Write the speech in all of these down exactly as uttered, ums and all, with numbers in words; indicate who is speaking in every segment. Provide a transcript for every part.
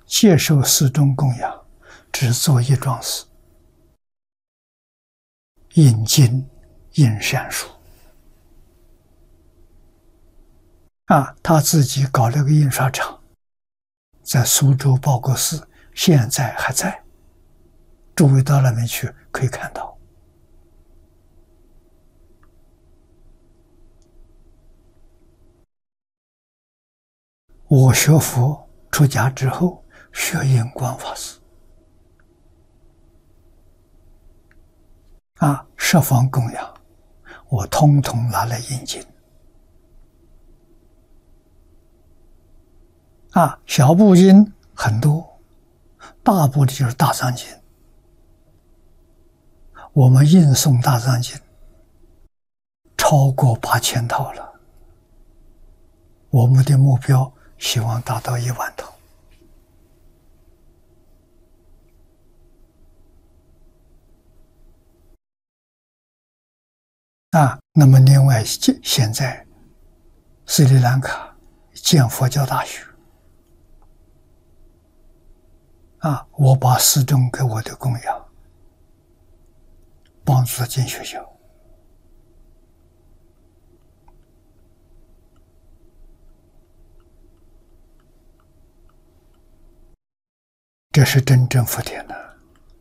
Speaker 1: 接受寺中供养，只做一桩事：印经、印善书。啊，他自己搞了个印刷厂，在苏州报国寺，现在还在。诸位到那边去可以看到。我学佛出家之后，学印光法师，啊，十方供养，我通通拿来印经。啊，小部经很多，大部的就是大藏经。我们印诵大藏经超过八千套了，我们的目标希望达到一万套。啊，那么另外现在斯里兰卡建佛教大学，啊，我把寺中给我的供养帮助他进学校。这是真正福田的。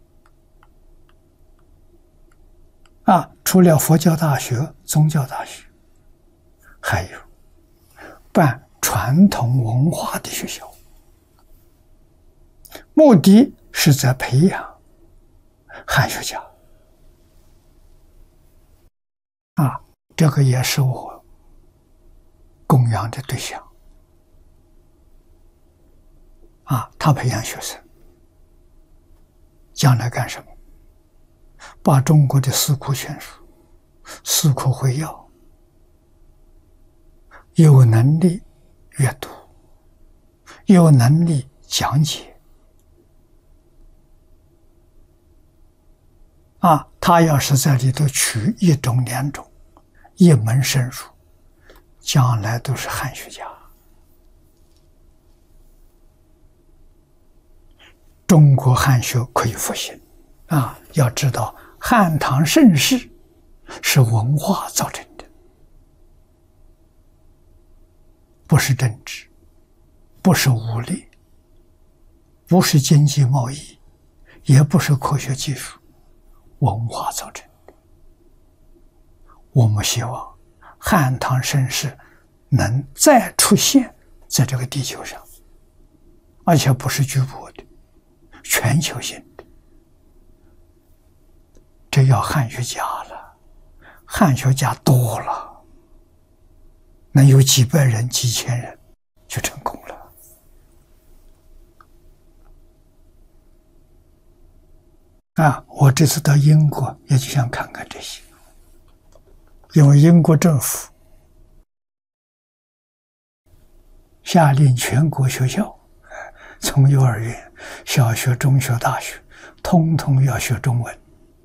Speaker 1: 啊，除了佛教大学、宗教大学，还有办传统文化的学校，目的是在培养汉学家。啊，这个也是我供养的对象。啊，他培养学生，将来干什么？把中国的四库全书、四库会要，有能力阅读，有能力讲解。啊，他要是在里头取一种两种，一门深入，将来都是汉学家。中国汉学可以复兴。啊，要知道汉唐盛世是文化造成的，不是政治，不是武力，不是经济贸易，也不是科学技术，文化造成的。我们希望汉唐盛世能再出现在这个地球上，而且不是局部的，全球性的。这要汉学家了，汉学家多了，能有几百人、几千人就成功了。啊，我这次到英国也就想看看这些，因为英国政府下令全国学校，从幼儿园、小学、中学、大学，通通要学中文。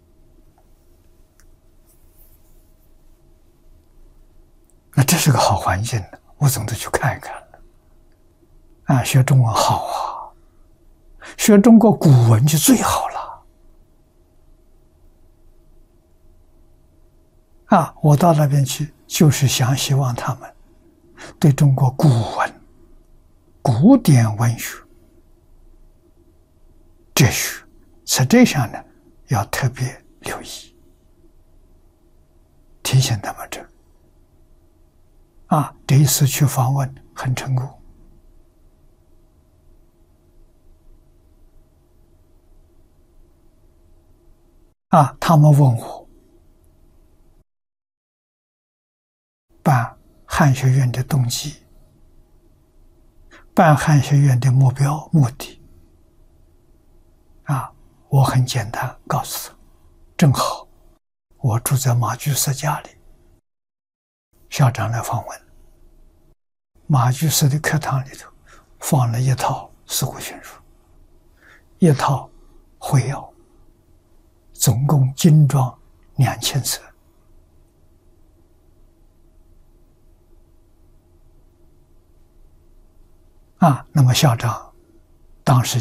Speaker 1: 那这是个好环境呢，我总得去看一看了。啊，学中文好啊，学中国古文就最好了。啊，我到那边去，就是想希望他们对中国古文、古典文学、哲学，实际上呢，要特别留意，提醒他们这个。啊，这一次去访问很成功。啊，他们问我办汉学院的动机，办汉学院的目标目的。啊，我很简单告诉他，正好我住在马居士家里，校长来访问，马居士的课堂里头放了一套四库全书，一套会要，总共精装两千册。啊，那么校长当时